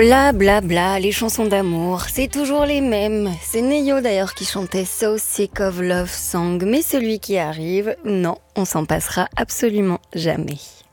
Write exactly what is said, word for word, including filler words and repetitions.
Bla bla bla, les chansons d'amour, c'est toujours les mêmes. C'est Neyo d'ailleurs qui chantait So Sick of Love Song, mais celui qui arrive, non, on s'en passera absolument jamais.